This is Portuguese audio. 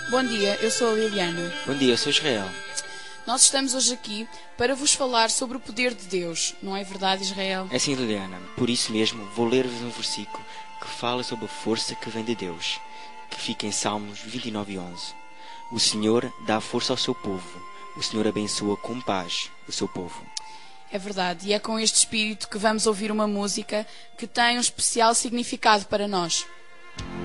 Bom dia, eu sou a Liliana. Bom dia, eu sou Israel. Nós estamos hoje aqui para vos falar sobre o poder de Deus. Não é verdade, Israel? É sim, Liliana. Por isso mesmo, vou ler-vos um versículo que fala sobre a força que vem de Deus, que fica em Salmos 29:11. O Senhor dá força ao seu povo. O Senhor abençoa com paz o seu povo. É verdade, e é com este espírito que vamos ouvir uma música que tem um especial significado para nós.